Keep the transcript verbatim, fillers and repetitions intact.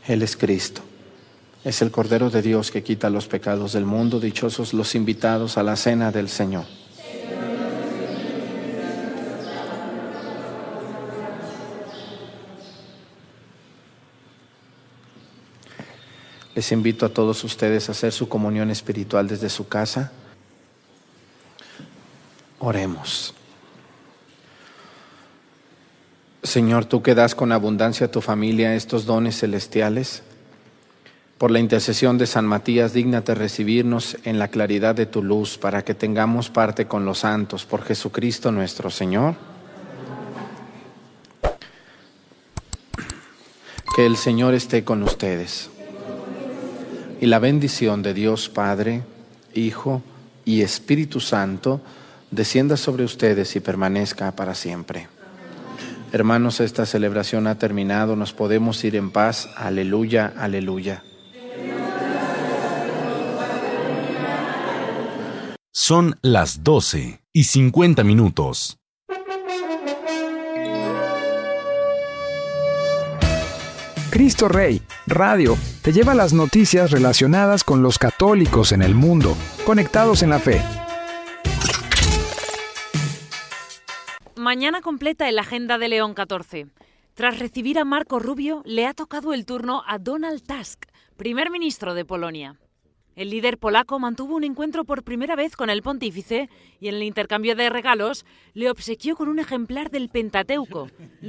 Él es Cristo. Es el Cordero de Dios que quita los pecados del mundo. Dichosos los invitados a la cena del Señor. Les invito a todos ustedes a hacer su comunión espiritual desde su casa. Oremos. Señor, tú que das con abundancia a tu familia estos dones celestiales, por la intercesión de San Matías, dígnate recibirnos en la claridad de tu luz para que tengamos parte con los santos, por Jesucristo nuestro Señor. Que el Señor esté con ustedes. Y la bendición de Dios Padre, Hijo y Espíritu Santo descienda sobre ustedes y permanezca para siempre. Hermanos, esta celebración ha terminado. Nos podemos ir en paz. Aleluya, aleluya. Son las doce y cincuenta minutos. Cristo Rey Radio te lleva las noticias relacionadas con los católicos en el mundo, conectados en la fe. Mañana completa en la agenda de León catorce. Tras recibir a Marco Rubio, le ha tocado el turno a Donald Tusk, primer ministro de Polonia. El líder polaco mantuvo un encuentro por primera vez con el pontífice y en el intercambio de regalos le obsequió con un ejemplar del Pentateuco,